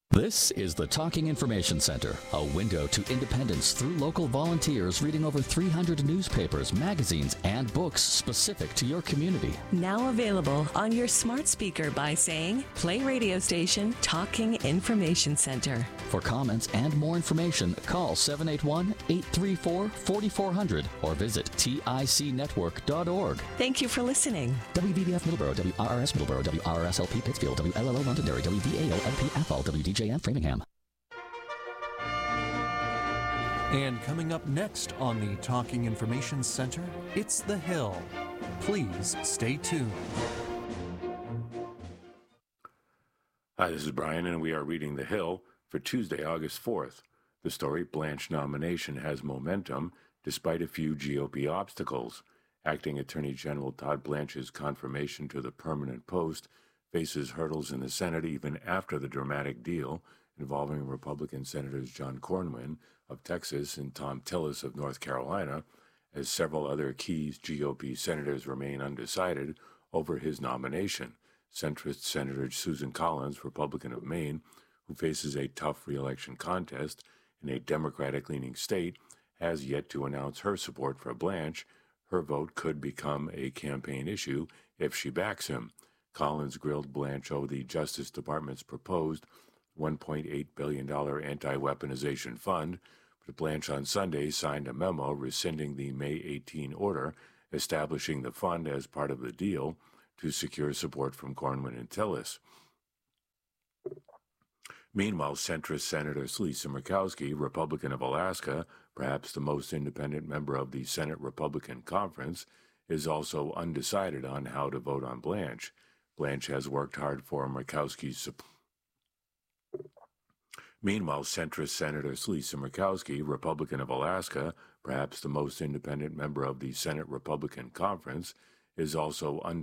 This is the Talking Information Center, a window to independence through local volunteers reading over 300 newspapers, magazines, and books specific to your community. Now available on your smart speaker by saying, play radio station Talking Information Center. For comments and more information, call 781-834-4400 or visit ticnetwork.org. Thank you for listening. WVBF Middleborough, WRRS Middleborough, WRRSLP Pittsfield, WLLO Londonderry, WVAO-LP Athol, WDJM Framingham. And coming up next on the Talking Information Center, it's The Hill. Please stay tuned. Hi, this is Brian, and we are reading The Hill for Tuesday, August 4th. The story, Blanche nomination has momentum despite a few GOP obstacles. Acting Attorney General Todd Blanche's confirmation to the permanent post faces hurdles in the Senate even after the dramatic deal involving Republican Senators John Cornyn of Texas and Thom Tillis of North Carolina, as several other key GOP senators remain undecided over his nomination. Centrist Senator Susan Collins, Republican of Maine, who faces a tough re-election contest in a Democratic-leaning state, has yet to announce her support for Blanche. Her vote could become a campaign issue if she backs him. Collins grilled Blanche over the Justice Department's proposed $1.8 billion anti-weaponization fund, but Blanche on Sunday signed a memo rescinding the May 18 order establishing the fund as part of the deal to secure support from Cornyn and Tillis. Meanwhile, centrist Senator Lisa Murkowski, Republican of Alaska, perhaps the most independent member of the Senate Republican Conference, is also undecided on how to vote on Blanche. Blanche has worked hard for Murkowski's support. Meanwhile, centrist Senator Lisa Murkowski, Republican of Alaska, perhaps the most independent member of the Senate Republican Conference, is also undecided